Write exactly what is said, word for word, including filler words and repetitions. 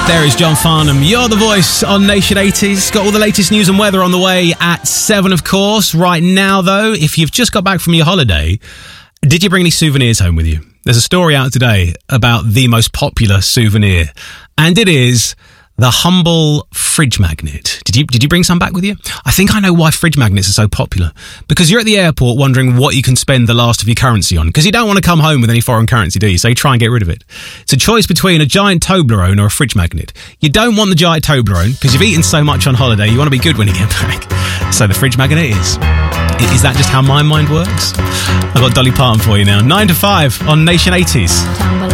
There is John Farnham. You're the voice on Nation eighties. Got all the latest news and weather on the way at seven, of course. Right now, though, if you've just got back from your holiday, did you bring any souvenirs home with you? There's a story out today about the most popular souvenir, and it is the humble fridge magnet. Did you did you bring some back with you? I think I know why fridge magnets are so popular. Because you're at the airport wondering what you can spend the last of your currency on. Because you don't want to come home with any foreign currency, do you? So you try and get rid of it. It's a choice between a giant Toblerone or a fridge magnet. You don't want the giant Toblerone because you've eaten so much on holiday. You want to be good when you get back. So the fridge magnet is. Is that just how my mind works? I've got Dolly Parton for you now. nine to five on Nation eighties.